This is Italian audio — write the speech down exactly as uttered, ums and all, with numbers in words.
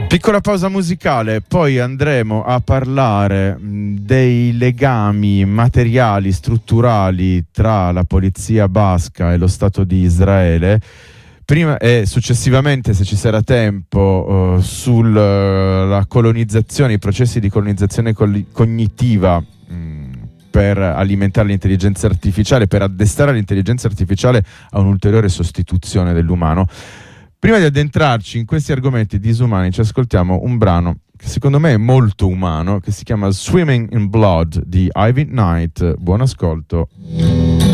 Piccola pausa musicale, poi andremo a parlare mh, dei legami materiali, strutturali tra la polizia basca e lo Stato di Israele. Prima e successivamente, se ci sarà tempo, uh, sulla colonizzazione, i processi di colonizzazione col- cognitiva mh, per alimentare l'intelligenza artificiale, per addestrare l'intelligenza artificiale a un'ulteriore sostituzione dell'umano. Prima di addentrarci in questi argomenti disumani, ci ascoltiamo un brano che secondo me è molto umano, che si chiama Swimming in Blood di Ivy Knight. Buon ascolto.